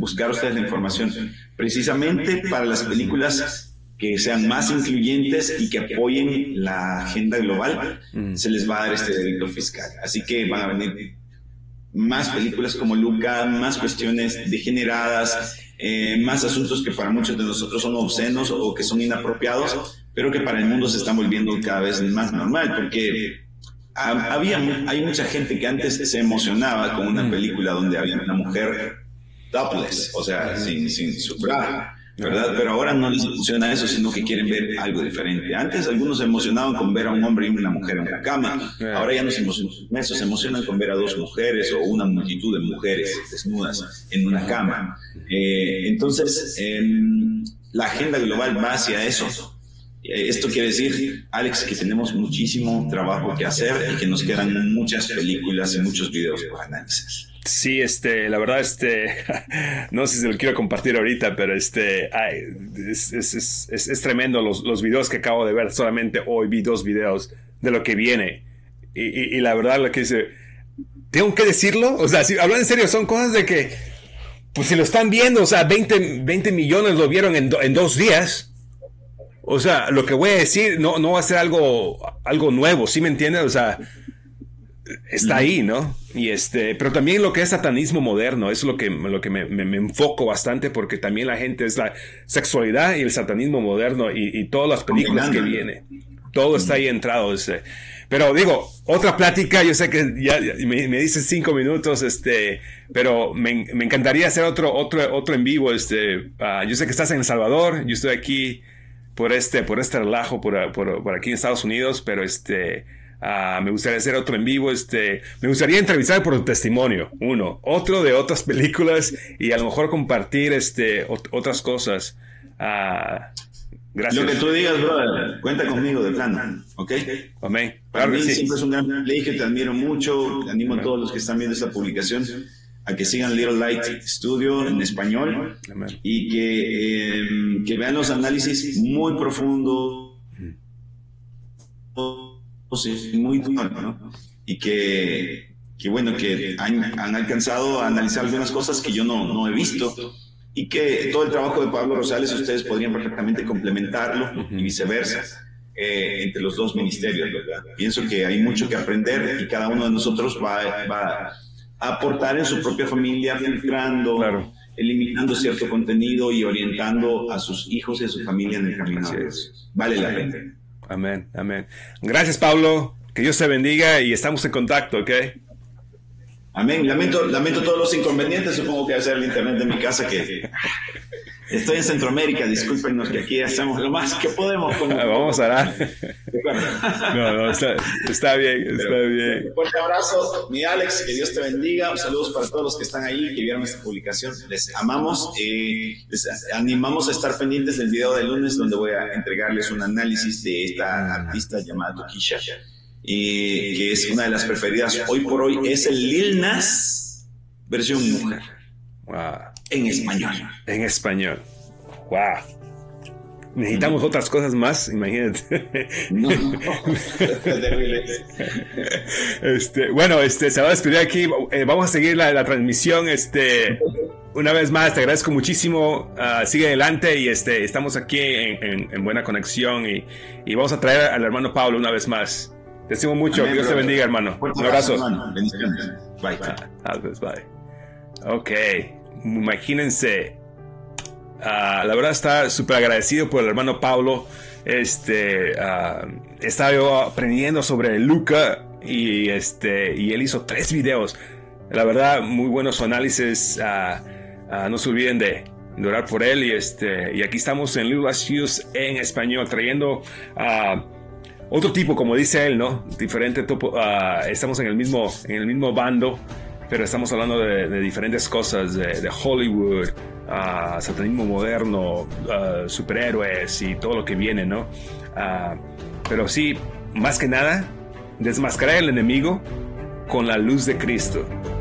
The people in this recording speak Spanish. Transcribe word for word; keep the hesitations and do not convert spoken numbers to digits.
buscar ustedes la información. Precisamente para las películas que sean más incluyentes y que apoyen la agenda global, mm. se les va a dar este delito fiscal. Así que van a venir más películas como Luca, más cuestiones degeneradas, eh, más asuntos que para muchos de nosotros son obscenos o que son inapropiados, pero que para el mundo se están volviendo cada vez más normal, porque había, hay mucha gente que antes se emocionaba con una película donde había una mujer topless, o sea, sin, sin su bra, ¿verdad? Pero ahora no les emociona eso, sino que quieren ver algo diferente. Antes algunos se emocionaban con ver a un hombre y una mujer en la cama, ahora ya no se emocionan con eso, se emocionan con ver a dos mujeres o una multitud de mujeres desnudas en una cama. Eh, entonces, eh, la agenda global va hacia eso. Esto quiere decir, Alex, que tenemos muchísimo trabajo que hacer y que nos quedan muchas películas y muchos videos por analizar. Sí, este, la verdad, este, no sé si lo quiero compartir ahorita, pero este, ay, es, es, es, es, es tremendo los, los videos que acabo de ver. Solamente hoy vi dos videos de lo que viene. Y, y, y la verdad, lo que dice, ¿tengo que decirlo? O sea, si hablan en serio, son cosas de que, pues si lo están viendo, o sea, veinte, veinte millones lo vieron en, do, en dos días. O sea, lo que voy a decir no, no va a ser algo, algo nuevo, ¿sí me entiendes? O sea, está ahí, ¿no? Y este, pero también lo que es satanismo moderno, eso es lo que, lo que me, me, me enfoco bastante, porque también la gente es la sexualidad y el satanismo moderno y, y todas las películas que vienen. Todo está ahí entrado. Este. Pero digo, otra plática, yo sé que ya, ya me, me dices cinco minutos, este, pero me, me encantaría hacer otro, otro, otro en vivo. Este, uh, yo sé que estás en El Salvador, yo estoy aquí por este, por este relajo, por, por, por aquí en Estados Unidos, pero este, uh, me gustaría hacer otro en vivo, este, me gustaría entrevistar por tu testimonio, uno, otro de otras películas y a lo mejor compartir este, ot- otras cosas. Uh, gracias. Lo que tú digas, brother, cuenta conmigo de plano, ¿ok? Amén. Para claro mí que sí. siempre es un gran privilegio, te admiro mucho, animo Amén. A todos los que están viendo esta publicación a que sigan Little Light Studio en español. Amén. Y que, eh, que vean los análisis muy profundos, muy duros, ¿no? Y que, que bueno, que han, han alcanzado a analizar algunas cosas que yo no, no he visto, y que todo el trabajo de Pablo Rosales ustedes podrían perfectamente complementarlo y viceversa, eh, entre los dos ministerios, ¿verdad? Pienso que hay mucho que aprender y cada uno de nosotros va, va a aportar en su propia familia, filtrando, claro, eliminando cierto contenido y orientando a sus hijos y a su familia en el camino de Dios. Vale la pena. Amén, amén. Gracias, Pablo. Que Dios te bendiga y estamos en contacto, ¿ok? Amén. Lamento, lamento todos los inconvenientes. Supongo que va a ser el internet de mi casa, que estoy en Centroamérica. Discúlpenos que aquí hacemos lo más que podemos. Con... Vamos a orar. No, no, está, está bien, está Pero, bien. Un fuerte abrazo, mi Alex. Que Dios te bendiga. Saludos para todos los que están ahí, que vieron esta publicación. Les amamos. Eh, les animamos a estar pendientes del video del lunes, donde voy a entregarles un análisis de esta artista llamada Tokisha, y que es una de las preferidas hoy por hoy. Es el Lil Nas versión mujer. Wow. En español. En español. Wow. Necesitamos mm. otras cosas más, imagínate. No. este, bueno, este, se va a despedir aquí. Eh, vamos a seguir la, la transmisión. Este, una vez más, te agradezco muchísimo. Uh, sigue adelante y este, estamos aquí en, en, en buena conexión y, y vamos a traer al hermano Pablo una vez más. Te estimo mucho. Amén, Dios te bendiga, hermano. Un abrazo. Bendiciones. Bye. Ah, pues, bye. Ok. Imagínense. Uh, la verdad está súper agradecido por el hermano Pablo. Este, uh, estaba yo aprendiendo sobre Luca y, este, y él hizo tres videos. La verdad, muy buenos análisis. Uh, uh, no se olviden de, de orar por él. Y, este, y aquí estamos en Little Studios en español, trayendo... Uh, otro tipo, como dice él, ¿no? Diferente topo, uh, estamos en el mismo en el mismo bando, pero estamos hablando de, de diferentes cosas, de, de Hollywood, uh, satanismo moderno, uh, superhéroes y todo lo que viene, ¿no? Uh, pero sí, más que nada, desmascarar al enemigo con la luz de Cristo.